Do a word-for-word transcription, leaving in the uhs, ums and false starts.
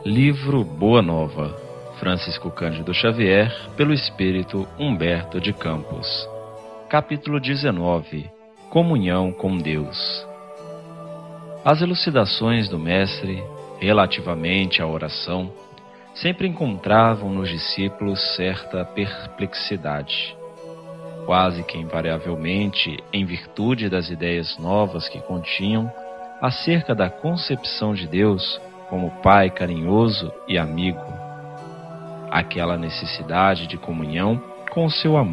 Livro Boa Nova, Francisco Cândido Xavier, pelo Espírito Humberto de Campos. Capítulo dezenove. Comunhão com Deus. As elucidações do Mestre, relativamente à oração, sempre encontravam nos discípulos certa perplexidade. Quase que invariavelmente, em virtude das ideias novas que continham acerca da concepção de Deus como Pai carinhoso e amigo, aquela necessidade de comunhão com o seu amor.